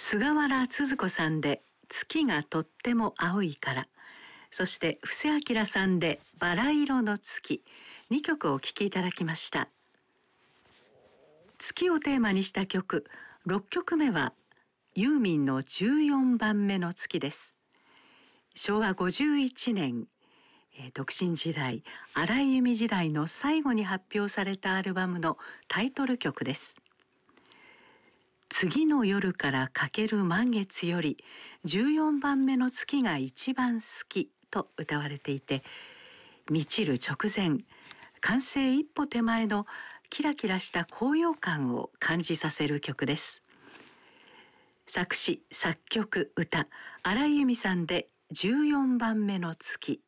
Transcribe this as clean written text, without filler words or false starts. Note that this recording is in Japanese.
菅原都々子さんで月がとっても青いから、そして布施明さんでバラ色の月、2曲お聴きいただきました。月をテーマにした曲、6曲目はユーミンの14番目の月です。昭和51年、独身時代、荒井由実時代の最後に発表されたアルバムのタイトル曲です。次の夜から欠ける満月より14番目の月が一番好きと歌われていて、満ちる直前、完成一歩手前のキラキラした高揚感を感じさせる曲です。作詞、作曲、歌、荒井由実さんで14番目の月。